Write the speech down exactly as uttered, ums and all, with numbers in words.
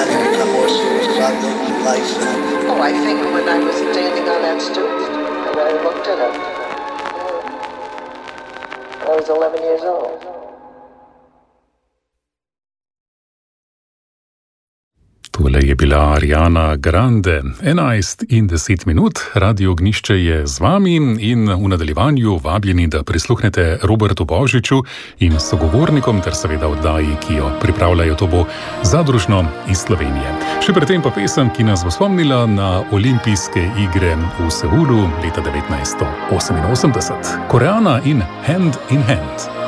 standing on a horse throughout life? Oh, I think when I was standing on that stoop, and I looked at him, I was eleven years old. Tole je bila Ariana Grande, enajst in deset minut, Radio Ognjišče je z vami in v nadaljevanju vabljeni, da prisluhnete Robertu Božiču in sogovornikom ter seveda oddaji, ki jo pripravljajo, to bo Zadružno iz Slovenije. Še predtem pa pesem, ki nas bo spomnila na olimpijske igre v Seulu leta devetnajststo oseminosemdeset. Koreana in Hand in Hand.